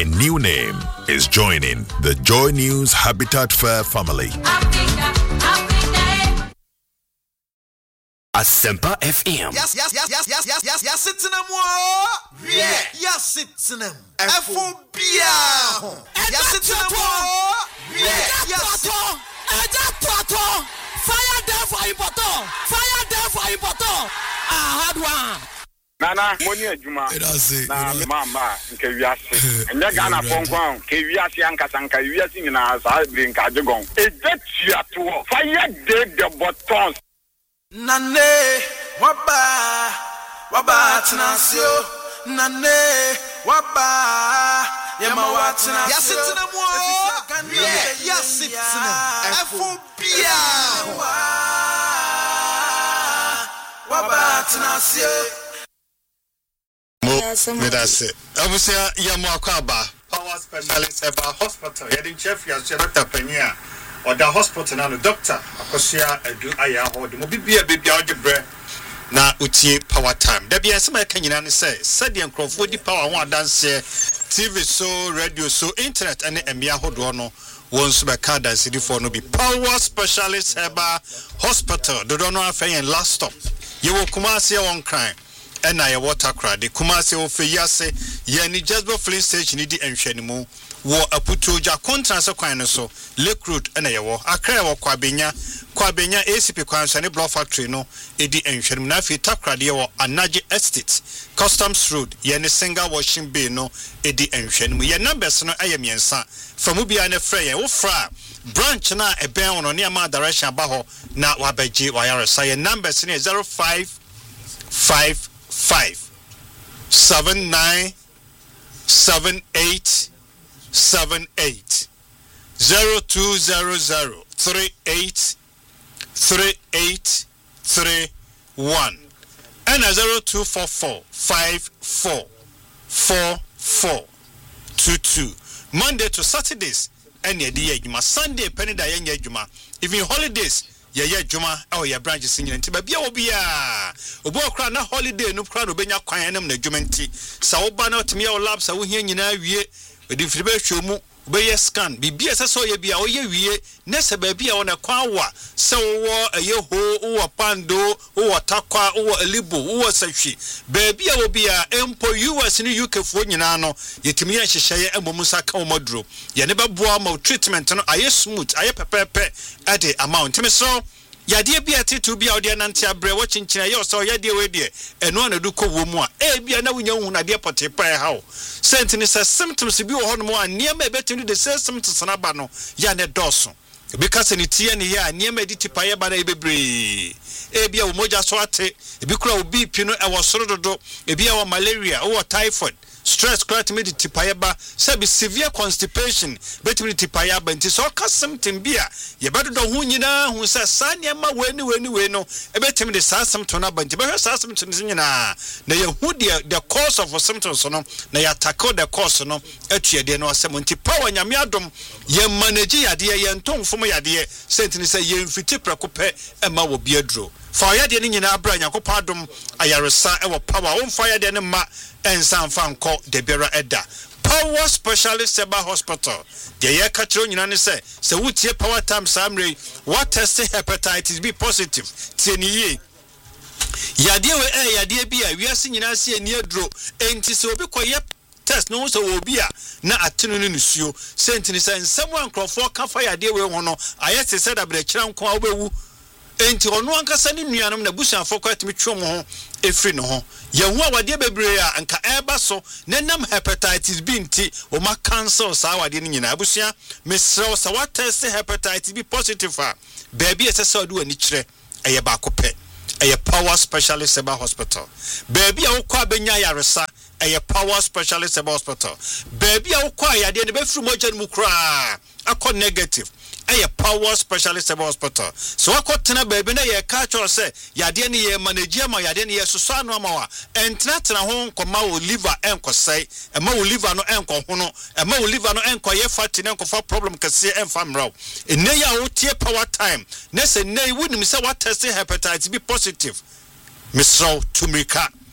A new name is joining the Joy News Habitat Fair family. Asempa FM. Yes, it's in them. Yes, it's in them. F-O-B-I. Yes, it's in them. Yes. Fire there for important. Fire there for important. Hard one. Nana, money ejuma. Na mama nke wiase. Enye Ghana ponkwan ke wiase ankasanka wiase nyina sa drink ajegon. Ejetia to fire the buttons. Nane waba tinasio. Nane waba yema watina. Yes, it's in them. Yes, it's in them. F-O-B-I. Waba tinasio. That's it. Obviously, Yamuakaba, Power Specialist about Hospital, heading chef, Dr. Penia, or the hospital now, the doctor, Akosia, do Ayaho, the Mobibia, baby, out the bread. Now, Uti Power Time. There be a summer Kenyan say, Sadian Crawford, the power one dance, TV, so radio, so internet, and Emia Hodono. Once by card and city for no be Power Specialist about Hospital, the Dono Affair and last stop. You will come out here on crime. And I water crowd. The Kumasi of Yase, Yanni Jasper Flint Station, Nidi and Shenimu, war a putuja contrast of Quinoso, Lake Road, and I war, a cry of Quabenia, ACP Quans and a block factory, no, Eddie and Shenmunafi Takradio, a Naji Estate, Customs Road, Yanni Senga washing bay, no, Eddie and Shenmu, your numbers no Ayamiansa, from Ubiana Freya, or Fra, branch na a bell on near my direction abajo, na Wabaji, Wayara, your numbers in 055 7978 78 0200 38 3831 and 0244 54 4422 Monday to Saturdays and your Sunday penny da juma even holidays yeah juma oh ya branches in nti bia obia obo kra na holiday no kra no benya kwan nam na jumenti sa wo ba na otime ya lab sa wo hia nyina wie odi firi be hwomu be scan bibia se so ye bia o ye wie na se ba bia wona kwan wa se wo eye ho wo pando wo takwa wo alibo wo sahwi ba bia wo bia empo US ni UK fo nyina no yetime ya hyehye emom saka wo moduro ye ne beboa ma treatment no aye smooth aye pepepe ade amount me so yade bia titu bia ode nante abre wo chinchina ye so yade we de eno na du ko wo mu a bia na wunya hu na de potepa ha o sentini se symptoms bi wo ho no mo aniema ebetinu de se symptoms na ba no ya ne doso because ni tie ne ya aniema di tipa ye ba na ebebre bia wo moja so ate ebi kura wo BP no e wo soro dodo bia wo malaria wo typhoid stress credit me di tipayaba sabi severe constipation betimi tipayaba nti so ka symptom bia ye bedo do hu nyina hu sa sane ma weni no ebetimi de sa symptom na banti be sa symptom nyina na ye hu the cause of symptoms no na ya tackle the cause no atuade no asem nti power nyame adom ye manage yade ye ntomfom yade sentini say ye mfiti prekope ema wo biadro fa yade ni nyina abra nyakopa adom ayaresa e wo power wo fa yade ne ma ensan fanko de bera eda Power Specialist Seba Hospital de ye katro nyina ne se wutie power time samre what test hepatitis B positive tieniye yade we yade bia wiase nyina se ani adro enti se obi koye test no so obi a na atenu ne nusuo sentini se nsemu ankrofo kafa yade we ho no ayese se da bre kira nko obewu enti ono ankasa ne nuanom na busuafo kwatimi twom ho efri no ho ye hu awade bebre a anka eba so nenam hepatitis B nti o ma cancel sa awade ne nyina abusua mesrew sa what test hepatitis B positive a baby esese odu ani kire eye ba kope eye Power Specialist Seba Hospital baby a wokọ abenya yaresa eye Power Specialist Seba Hospital baby a wokọ ayade ne befru moja mu kra akọ negative a Power Specialist Hospital. So I got to baby na ye catch or say yade ne ye manage ma yade ne ye so anu ama wa entna ho nkoma o liver enko sei e ma o liver no enko ho no e ma o liver no enko ye fat ne enko fa problem kase emfa mraw enne ya wo tie power time na se nei wunim se what test hepatitis B positive misraw tumika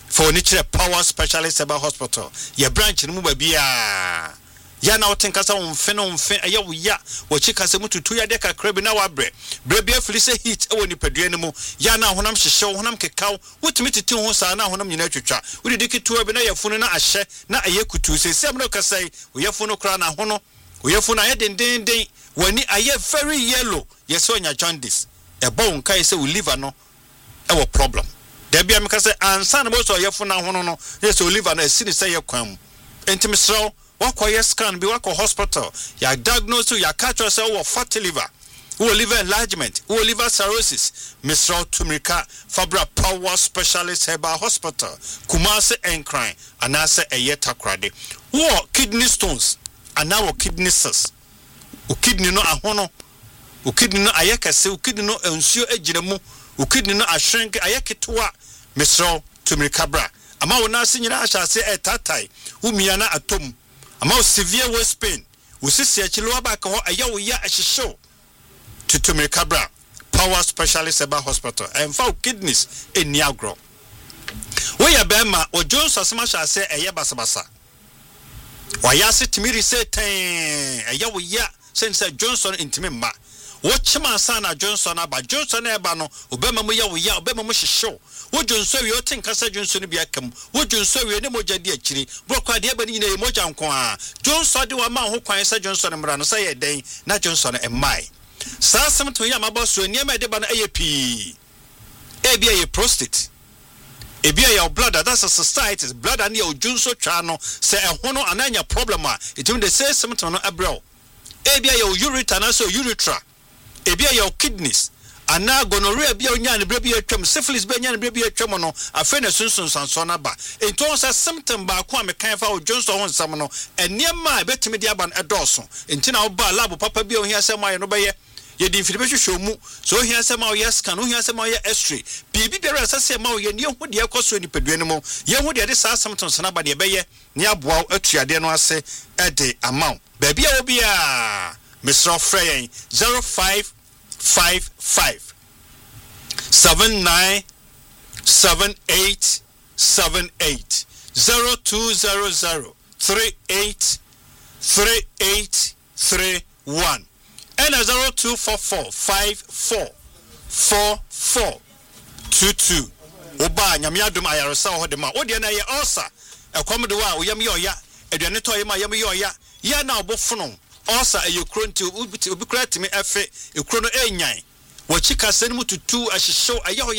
for nature power specialist about hospital your branch no babia ya na woten kasa wonfe aya wo ya wo chika se mututu ya de kakra bi na wabre brebia fili se heat e woni padua ne mu ya na honam hyehye honam kekaw wotimi titi ho sa na honam nyina twetwa wo de kitua bi na yafunu na ahye na aye kutu se sem no kasai wo yafunu kra na hono wo yafunu aye dendenden wani aye very yellow yeso nya jaundice e bon kai se wo liver no e wo problem there be am kasa ansa na bo so yafunu hono no yeso liver no asini se ye kwam entimsro wako yes scan be wako hospital ya diagnose ya catch yourself with fatty liver or liver enlargement or liver cirrhosis Mr. Tumrika Fabra Power Specialist Herbal Hospital Kumase Encrine anase eyeta krade wo kidney stones anawo kidney cells o kidney no ahono o kidney no ayekase o kidney no ensuo agiremu o kidney no ashrank ayeketwa Mr. Tumrika bra ama wona sinyina ahase etatai umiana atom ama severe waist pain usisi achilo abaka ho ayawo ya ahihyew Tumrika bra Power Specialist Herbal Hospital and for kidneys in Niagara we ya bema o Jones asema hase eye basabasa wa ya sitimiri se ten ayawo ya sense Johnson intime ma wo chima sana Johnson aba Johnson eba no obema mu ya wo ya obema mu hyehyew wo Johnson wi o tin kasa Johnson bi akam wo Johnson wi ne moja di akiri brokwa de eba ni nyina moja nko a Johnson de wa ma ho kwan sa Johnson mra no say den na Johnson emai sa samto ya maboso niam de ba na AAP ebia ye prostate ebia your blood that's a cystitis blood and your Johnson twa no say ehono ananya problem a etim de say samto no abrel ebia your ureter na so urethra ebia your kidneys ana gonorrhea bia onya ne bra bia atwam syphilis bia nya ne bra bia atwam no afa na sunsun sanso na ba ento sa symptom ba ko amekan fa o Johnson ho nsam no eniema betimi dia ban edoso enti na oba lab papa bia ohia sema aye no beye ye di mfiri behwehwe mu so ohia sema o yes can ohia sema o ye x-ray bibi bia asase ma o ye ne hu de ekoso ni padua ne mu ye hu de sa symptoms na ba de beye ne aboa atuade no ase ede amount ba bia wo bia Mr. Frey 0555 797878 0200 383831 and 0244 544422 oba nyamiadum ayaresa ho de ma odi na ye osa ekwamde wa oyam ye oya aduane to ye ma yam ye oya ya na obofono osa ayekronti obi kratimi efe ekro no enyan wachika senu tutu ahihyew ayaho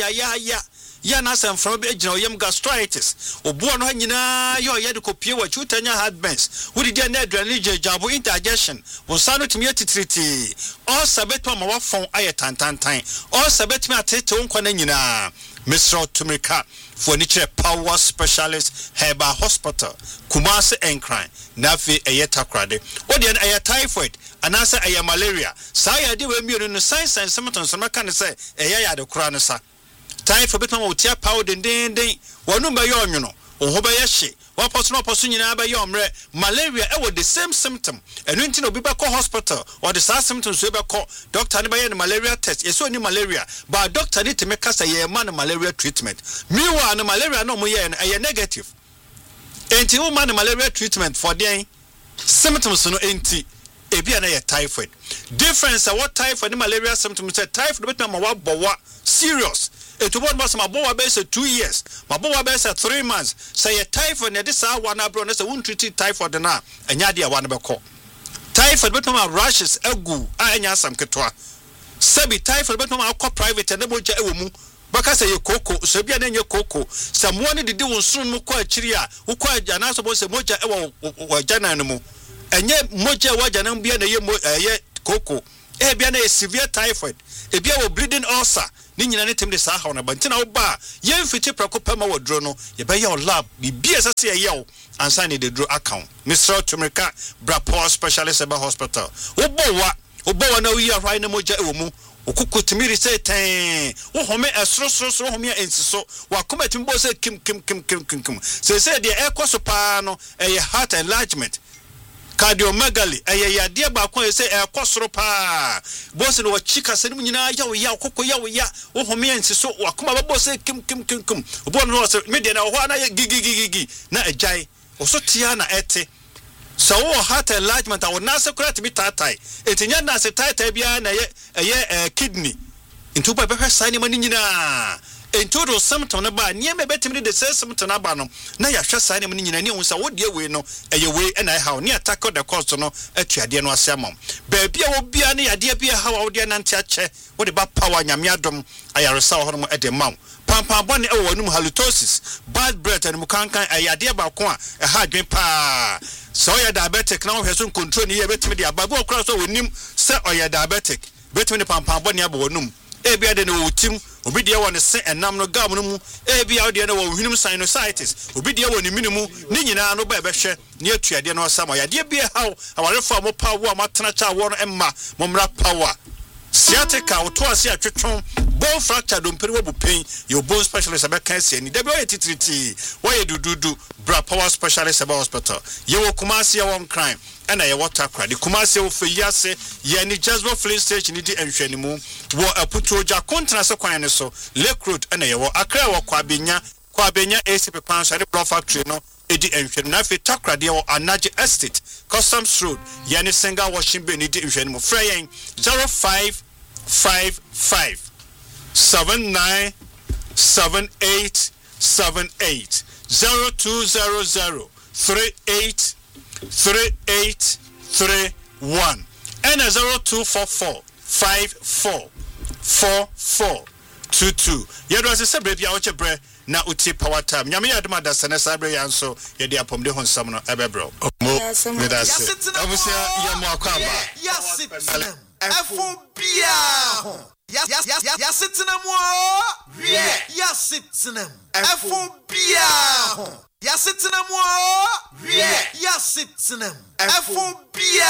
ya na asem from be agina oyam gastritis obuo no hanyina ye de kopie wachu tanya heartburns wodi dia na aduane jabo indigestion wonsano timi atitriti osa beto ma wafon aye tantantan osa betimi atete wonkwa na nyina Mr. Tumrika for nature Power Specialist Herbal Hospital Kumase Encrine nafi eyeta krade odi an aya typhoid anasa aya malaria sa ya de we mienu no signs and symptoms no kan say eya ya de kura no sa typhoid betama otia power den wonu ba ye onwono oho ba ye hye waposo nyina ba ye omre malaria e wo the same symptom enu nti na obi ba ko hospital or the same symptoms we ba ko doctor ne ba ye malaria test yeso ni malaria ba doctor ni teme kasa ye man malaria treatment miwa na malaria no mo ye na negative enti wo man malaria treatment for the symptoms no enti ebia na ye typhoid difference what typhoid and malaria symptoms say typhoid betama wa bowa serious etubon boss ma bowa be say 2 years ma bowa be say 3 months say ye typhoid na this one abro na say won treat typhoid na anya de one be ko typhoid betama rashes agu anya sam ketwa sabi typhoid betama akọ private na boja ewo mu baka say koko so bia na nye koko samwo ne didi wonsun mu ko akiri a wo ko ajana so bo say moja ewo wajana no mu enye moja wajana bia na ye koko bia na severe typhoid bia wo bleeding ulcer ni nyina ne tem de sa ha na bantina wo ba ye mfiti prakopa ma wodro no ye be ye lab bibia sase ye ye ansa ne de dro account Mr. Tumrika Power Specialist Herbal Hospital wo bo na wi ahwai na moja ewo mu okukutimiri say ten wo home esro home ensiso wa komatim bo say kim say de ekoso pa no heart enlargement cardiomegaly yade ba kon say e kosoro pa boss no chika se nim nyina ya kokko ya wo home ensi so wakoma ba boss kim obo no so media na ho na gigi na ajai oso tia na ete so wo heart enlargement awo na se kura timi tatai etinya na se tatai bia na ye kidney into ba be sai ni mani nyina into do symptom na ba niam betimi de say symptom na ba no na ya hwe sai ni mani nyina ni unsa wo de we no eye we na how ni attack the cost no atuade no ase amam ba bia wo bia ne yade bia how wo de nante ache wo de ba power nyame adom ayaresa ho no e de maw pampa bone e wo num halitosis bad breath and mukankan ayade ba ko a ha dwen pa so ya diabetic na wo hwe so control ni ye betimi de ababu okra so wonim se oya diabetic betimi ne pampa bone aba wonum e bia de no wutim obi de won se enam no gam no mu e bia de no wo hwinum sinusitis obi de won minimu ni nyina no ba be hwe ni atuade no sama ya de bia haw awarefo mo pa wo amatena cha wo no emma mo mra power sciatica wo to ase atwetwon bone fracture do mpere wo bu pain your bone specialist aba kan se ni de be titriti wo ye dududu bra power specialist aba hospital ye wo Kumasi ye won crime and ye water cry the Kumasi wo feyase ye ni Jasper Filling Station ni di enhwanimu wo aputoja kontra se kwan ne so Lake Road and ye wo Accra wo kwabenya ACP pan so the block factory no edi enhwanimu na fe takra de wo Anaje Estate Customs Road ye ni Senga washing bay ni di enhwanimu freyen 0555 797878 0200 3831 and 0244 544422 yedo ase se baby a wo chebre na uti power time nyame yadoma da sene sabre yanso yede apomde honsam no ebebro mo me da se obusia yamo akwaba Afobia Yasitinem Yasitinem Afobia Yasitinem Yasitinem Afobia